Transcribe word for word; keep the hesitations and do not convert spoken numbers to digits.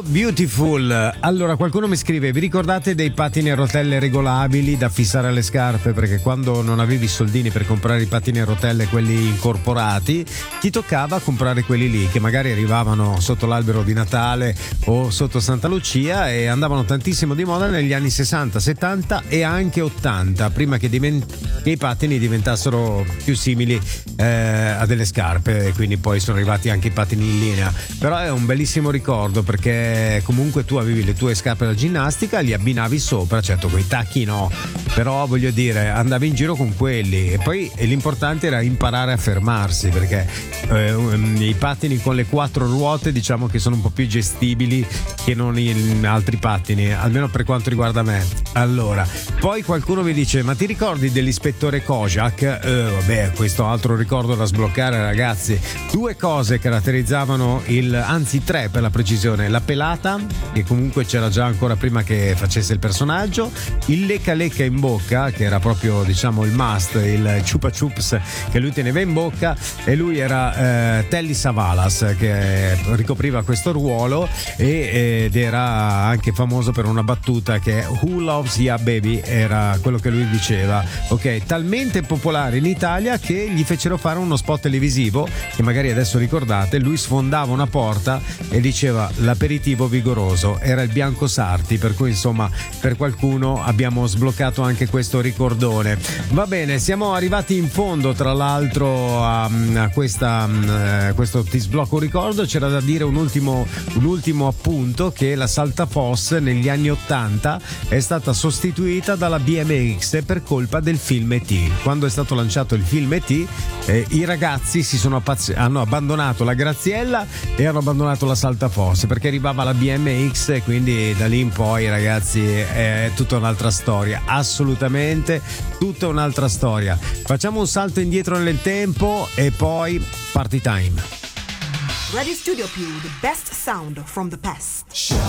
Beautiful. Allora, qualcuno mi scrive: vi ricordate dei pattini a rotelle regolabili da fissare alle scarpe? Perché quando non avevi i soldini per comprare i pattini a rotelle, quelli incorporati, ti toccava comprare quelli lì che magari arrivavano sotto l'albero di Natale o sotto Santa Lucia e andavano tantissimo di moda negli anni sessanta, settanta e anche ottanta, prima che, divent- che i pattini diventassero più simili eh, a delle scarpe, e quindi poi sono arrivati anche i pattini in linea. Però è un bellissimo ricordo, perché comunque tu avevi le tue scarpe da ginnastica, li abbinavi sopra, certo coi tacchi no, però voglio dire, andavi in giro con quelli. E poi e l'importante era imparare a fermarsi, perché eh, i pattini con le quattro ruote diciamo che sono un po' più gestibili che non in altri pattini, almeno per quanto riguarda me. Allora, poi qualcuno mi dice: ma ti ricordi dell'ispettore Kojak? Eh, vabbè, questo altro ricordo da sbloccare, ragazzi. Due cose caratterizzavano il, anzi tre per la precisione: la pelata, che comunque c'era già ancora prima che facesse il personaggio, il lecca lecca in bocca, che era proprio diciamo il must, il chupa chups che lui teneva in bocca, e lui era eh, Telly Savalas, che ricopriva questo ruolo e, ed era anche famoso per una battuta che Who loves ya baby, era quello che lui diceva, ok, talmente popolare in Italia che gli fecero fare uno spot televisivo che magari adesso ricordate. Lui sfondava una porta e diceva l'aperitivo vigoroso, era il Bianco Sarti, per cui insomma per qualcuno abbiamo sbloccato anche questo ricordone. Va bene, siamo arrivati in fondo tra l'altro a, a questa a questo ti sblocco ricordo. C'era da dire un ultimo un ultimo appunto, che la Saltafoss negli anni ottanta è stata sostituita dalla B M X per colpa del film E T. Quando è stato lanciato il film E T, eh, i ragazzi si sono appazz- hanno abbandonato la Graziella e hanno abbandonato la Saltafoss, perché arrivava la B M X, e quindi da lì in poi, ragazzi, è tutta un'altra storia, assolutamente tutta un'altra storia. Facciamo un salto indietro nel tempo e poi party time. Radio Studio Più, the best sound from the past.